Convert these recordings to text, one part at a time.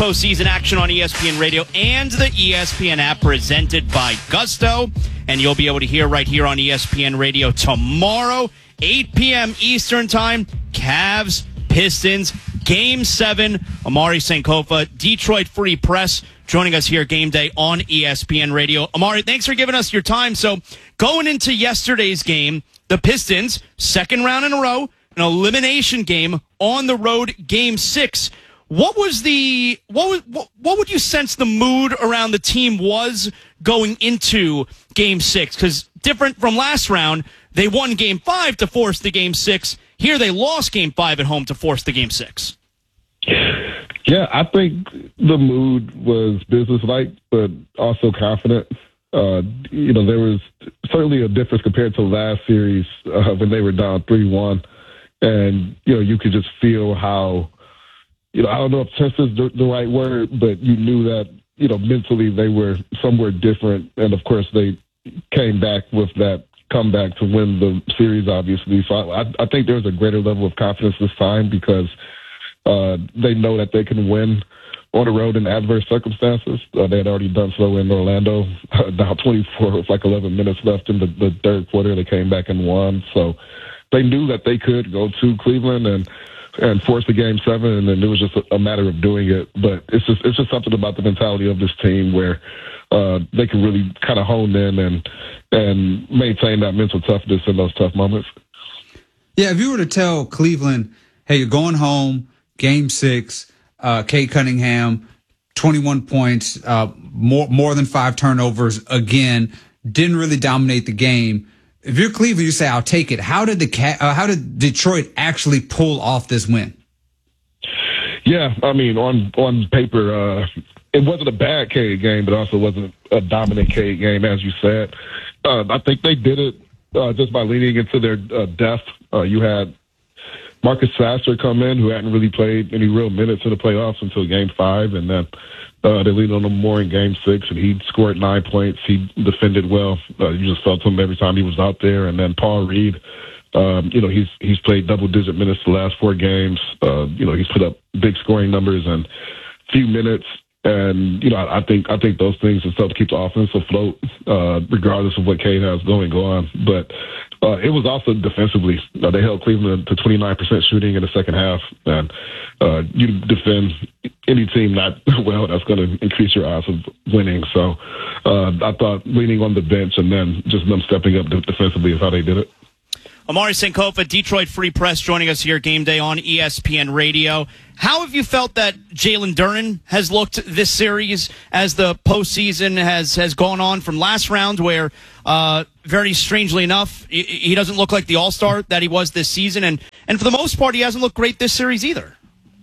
postseason action on ESPN Radio and the ESPN app presented by Gusto. And you'll be able to hear right here on ESPN Radio tomorrow, 8 p.m. Eastern Time, Cavs, Pistons, Game 7. Amari Sankofa, Detroit Free Press, joining us here game day on ESPN Radio. Amari, thanks for giving us your time. So going into yesterday's game, the Pistons, second round in a row, an elimination game on the road, Game 6. What would you sense the mood around the team was going into Game 6? Because different from last round, they won Game 5 to force the Game 6. Here they lost Game 5 at home to force the Game 6. Yeah, I think the mood was businesslike, but also confident. There was certainly a difference compared to last series when they were down 3-1. And, you could just feel how, I don't know if tense is the right word, but you knew that, mentally they were somewhere different. And, of course, they came back with that comeback to win the series, obviously. So I think there's a greater level of confidence this time because they know that they can win on the road in adverse circumstances. They had already done so in Orlando. Down 24 with 11 minutes left in the third quarter. They came back and won. So they knew that they could go to Cleveland and force the Game 7, and then it was just a matter of doing it. But it's just something about the mentality of this team where they can really kind of hone in and maintain that mental toughness in those tough moments. Yeah, if you were to tell Cleveland, hey, you're going home, Game 6, Cade Cunningham, 21 points, more than 5 turnovers again, didn't really dominate the game. If you're Cleveland, you say, I'll take it. How did Detroit actually pull off this win? Yeah, I mean, on paper, it wasn't a bad Cade game, but also wasn't a dominant Cade game, as you said. I think they did it just by leaning into their depth. You had Marcus Sasser come in, who hadn't really played any real minutes in the playoffs until Game 5, and then they leaned on him more in Game 6, and he scored 9 points. He defended well. You just felt him every time he was out there. And then Paul Reed, he's played double-digit minutes the last 4 games. He's put up big scoring numbers and few minutes. And, I think those things just help keep the offense afloat, regardless of what Cade has going on. But it was also defensively. They held Cleveland to 29% shooting in the second half. And you defend any team not well, that's going to increase your odds of winning. So I thought leaning on the bench and then just them stepping up defensively is how they did it. Amari Sankofa, Detroit Free Press, joining us here game day on ESPN Radio. How have you felt that Jalen Duren has looked this series as the postseason has gone on from last round where, very strangely enough, he doesn't look like the all-star that he was this season, and for the most part, he hasn't looked great this series either.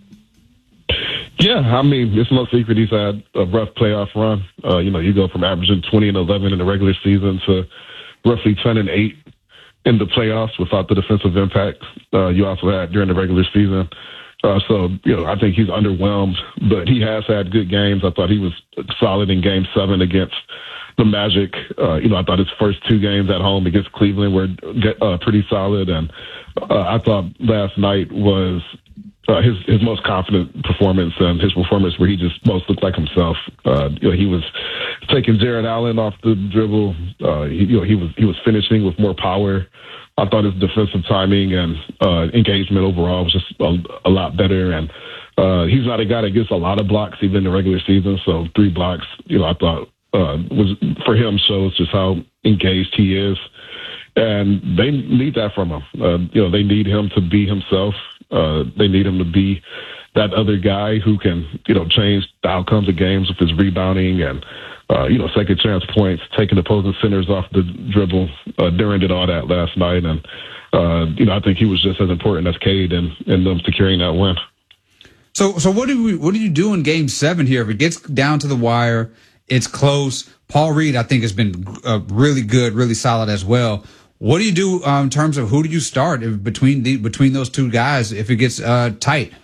Yeah, I mean, it's no secret he's had a rough playoff run. You go from averaging 20 and 11 in the regular season to roughly 10 and 8 in the playoffs without the defensive impact you also had during the regular season. So I think he's underwhelmed, but he has had good games. I thought he was solid in Game 7 against the Magic. I thought his first 2 games at home against Cleveland were pretty solid. And I thought last night was his most confident performance and his performance where he just most looked like himself. He was taking Jared Allen off the dribble. He was finishing with more power. I thought his defensive timing and engagement overall was just a lot better. And he's not a guy that gets a lot of blocks even in the regular season. So 3 blocks, I thought was for him shows just how engaged he is. And they need that from him. They need him to be himself. They need him to be that other guy who can, change the outcomes of games with his rebounding and, second chance points, taking opposing centers off the dribble. Duren did all that last night. And, I think he was just as important as Cade in them securing that win. So what do you do in Game 7 here? If it gets down to the wire, it's close. Paul Reed, I think, has been really good, really solid as well. What do you do in terms of who do you start between those 2 guys if it gets tight?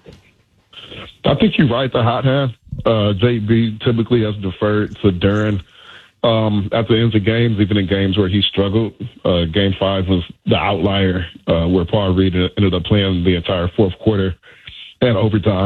I think you ride the hot hand. JB typically has deferred to Duren at the ends of games, even in games where he struggled. Game 5 was the outlier where Paul Reed ended up playing the entire fourth quarter and overtime.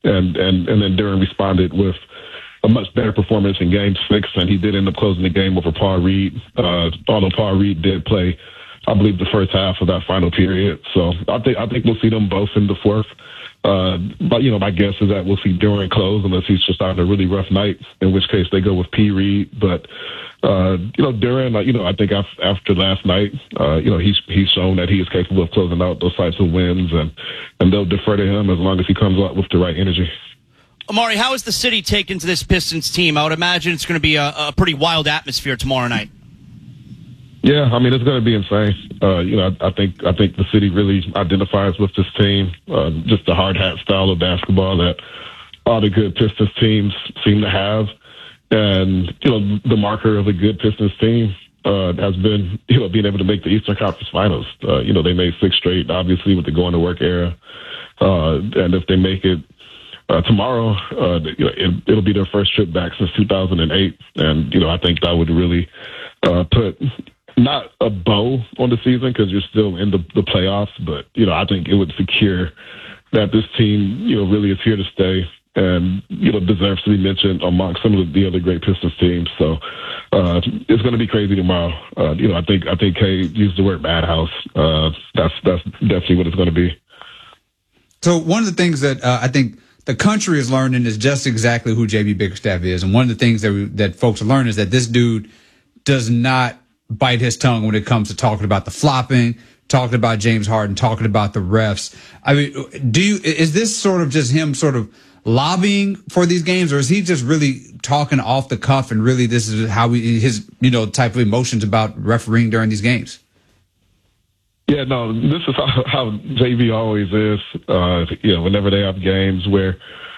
and then Duren responded with a much better performance in Game 6, and he did end up closing the game over Paul Reed. Although Paul Reed did play, I believe, the first half of that final period. So I think we'll see them both in the fourth. But my guess is that we'll see Duren close unless he's just having a really rough night, in which case they go with P. Reed. But Duren, I think after last night, he's shown that he is capable of closing out those types of wins, and they'll defer to him as long as he comes out with the right energy. Amari, how is the city taken to this Pistons team? I would imagine it's going to be a pretty wild atmosphere tomorrow night. Yeah, I mean, it's going to be insane. I think the city really identifies with this team, just the hard hat style of basketball that all the good Pistons teams seem to have. And, the marker of a good Pistons team has been, being able to make the Eastern Conference Finals. They made 6 straight, obviously, with the going to work era. And if they make it tomorrow, it'll be their first trip back since 2008. And, I think that would really put not a bow on the season because you're still in the playoffs, but, I think it would secure that this team, really is here to stay and, deserves to be mentioned among some of the other great Pistons teams. So it's going to be crazy tomorrow. I think Kay used the word madhouse. That's definitely what it's going to be. So one of the things that I think the country is learning is just exactly who JB Bickerstaff is. And one of the things that folks are learning is that this dude does not bite his tongue when it comes to talking about the flopping, talking about James Harden, talking about the refs. I mean, is this sort of just him sort of lobbying for these games, or is he just really talking off the cuff and really this is how his type of emotions about refereeing during these games? Yeah, no, this is how JV always is. Whenever they have games where,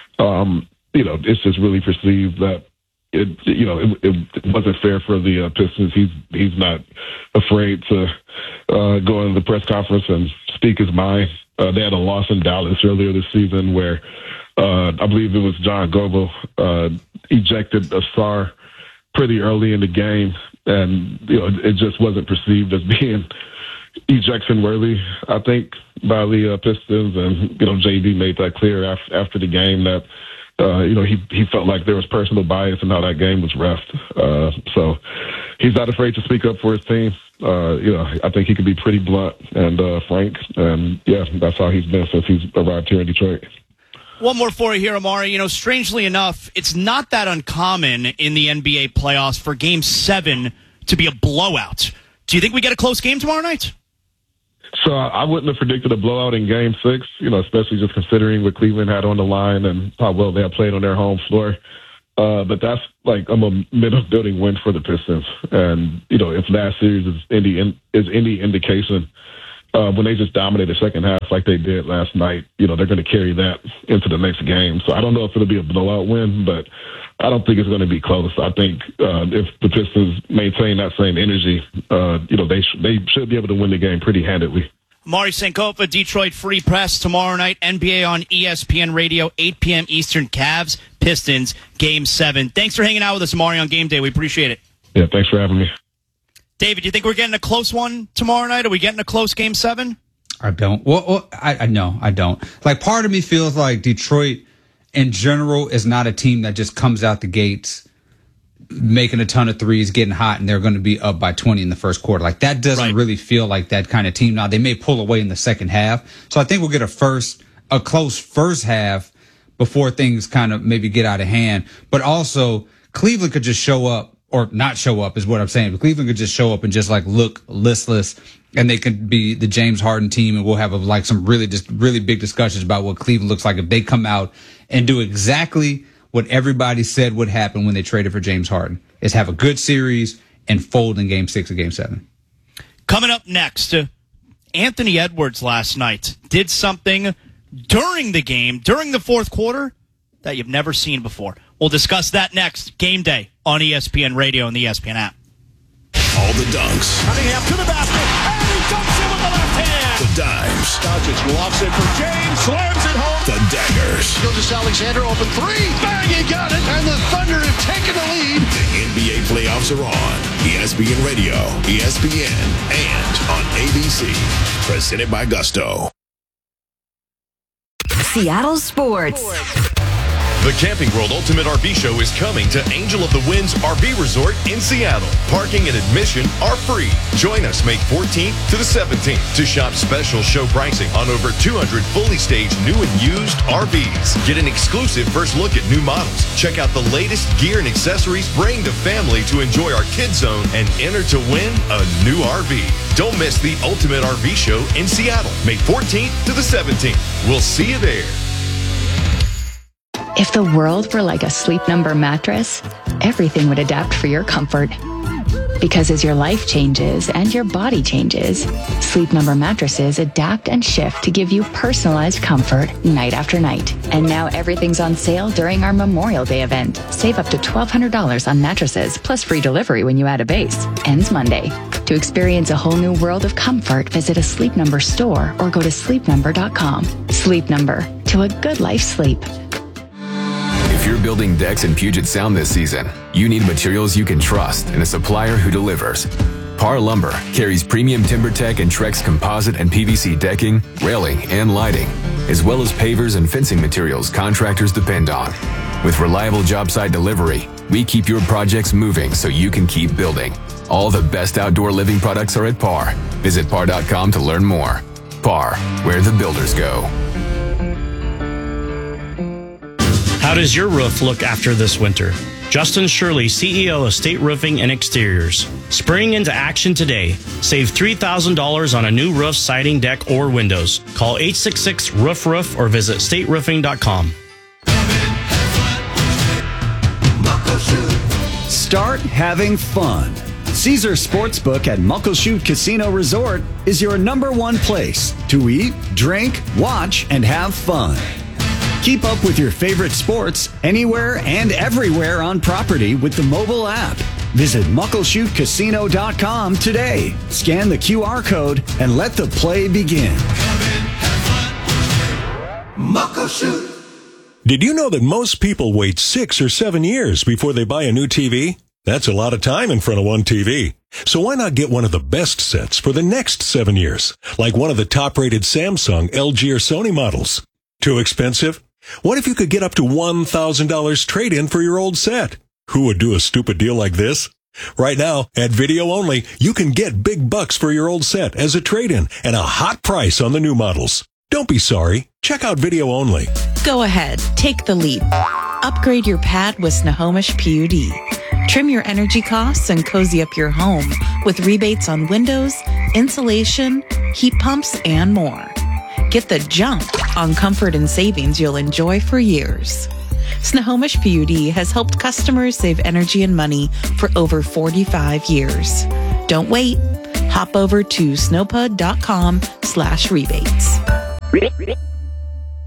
it's just really perceived that it wasn't fair for the Pistons. He's not afraid to go into the press conference and speak his mind. They had a loss in Dallas earlier this season where I believe it was John Goble ejected Asar pretty early in the game, and it just wasn't perceived as being ejection worthy, I think, by the Pistons. And JD made that clear after the game that he felt like there was personal bias in how that game was refed. So he's not afraid to speak up for his team. I think he can be pretty blunt and frank. And, yeah, that's how he's been since he's arrived here in Detroit. One more for you here, Amari. Strangely enough, it's not that uncommon in the NBA playoffs for Game 7 to be a blowout. Do you think we get a close game tomorrow night? So I wouldn't have predicted a blowout in Game 6, especially just considering what Cleveland had on the line and how well they had played on their home floor. But that's like a momentum-building win for the Pistons. And, if last series is any indication, when they just dominate the second half like they did last night, they're going to carry that into the next game. So I don't know if it'll be a blowout win, but I don't think it's going to be close. I think if the Pistons maintain that same energy, they should be able to win the game pretty handedly. Amari Sankofa, Detroit Free Press, tomorrow night, NBA on ESPN Radio, 8 p.m. Eastern, Cavs, Pistons, Game 7. Thanks for hanging out with us, Amari, on Game Day. We appreciate it. Yeah, thanks for having me. David, do you think we're getting a close one tomorrow night? Are we getting a close Game 7? I don't. Well, no, I don't. Like, part of me feels like Detroit in general is not a team that just comes out the gates making a ton of threes, getting hot, and they're going to be up by 20 in the first quarter. Like, that doesn't really feel like that kind of team. Now, they may pull away in the second half. So I think we'll get a close first half before things kind of maybe get out of hand. But also, Cleveland could just show up, or not show up is what I'm saying. But Cleveland could just show up and just like look listless, and they could be the James Harden team, and we'll have some really big discussions about what Cleveland looks like if they come out and do exactly what everybody said would happen when they traded for James Harden, is have a good series and fold in Game 6 or Game 7. Coming up next, Anthony Edwards last night did something during the game, during the fourth quarter, that you've never seen before. We'll discuss that next. Game Day on ESPN Radio and the ESPN app. All the dunks. Cunningham to the basket, and he dunks it with the left hand. The dimes. Doncic lofts it for James, slams it home. The daggers. Gilgeous-Alexander open three, bang, he got it, and the Thunder have taken the lead. The NBA playoffs are on ESPN Radio, ESPN, and on ABC. Presented by Gusto. Seattle Sports. The Camping World Ultimate RV Show is coming to Angel of the Winds RV Resort in Seattle. Parking and admission are free. Join us May 14th to the 17th to shop special show pricing on over 200 fully staged new and used RVs. Get an exclusive first look at new models. Check out the latest gear and accessories. Bring the family to enjoy our Kids Zone and enter to win a new RV. Don't miss the Ultimate RV Show in Seattle, May 14th to the 17th. We'll see you there. If the world were like a Sleep Number mattress, everything would adapt for your comfort. Because as your life changes and your body changes, Sleep Number mattresses adapt and shift to give you personalized comfort night after night. And now everything's on sale during our Memorial Day event. Save up to $1,200 on mattresses, plus free delivery when you add a base. Ends Monday. To experience a whole new world of comfort, visit a Sleep Number store or go to sleepnumber.com. Sleep Number. To a good life sleep. If you're building decks in Puget Sound this season, you need materials you can trust and a supplier who delivers. Par Lumber carries premium TimberTech and Trex composite and PVC decking, railing, and lighting, as well as pavers and fencing materials contractors depend on. With reliable job site delivery, we keep your projects moving so you can keep building. All the best outdoor living products are at Par. Visit par.com to learn more. Par, where the builders go. How does your roof look after this winter? Justin Shirley, CEO of State Roofing and Exteriors. Spring into action today. Save $3,000 on a new roof, siding, deck, or windows. Call 866-ROOF-ROOF or visit stateroofing.com. Start having fun. Caesar Sportsbook at Muckleshoot Casino Resort is your #1 place to eat, drink, watch, and have fun. Keep up with your favorite sports anywhere and everywhere on property with the mobile app. Visit MuckleshootCasino.com today. Scan the QR code and let the play begin. Muckleshoot. Did you know that most people wait 6 or 7 years before they buy a new TV? That's a lot of time in front of one TV. So why not get one of the best sets for the next 7 years, like one of the top-rated Samsung, LG, or Sony models? Too expensive? What if you could get up to $1,000 trade-in for your old set? Who would do a stupid deal like this? Right now, at Video Only, you can get big bucks for your old set as a trade-in and a hot price on the new models. Don't be sorry. Check out Video Only. Go ahead. Take the leap. Upgrade your pad with Snohomish PUD. Trim your energy costs and cozy up your home with rebates on windows, insulation, heat pumps, and more. Get the jump on comfort and savings you'll enjoy for years. Snohomish PUD has helped customers save energy and money for over 45 years. Don't wait. Hop over to snowpud.com/rebates.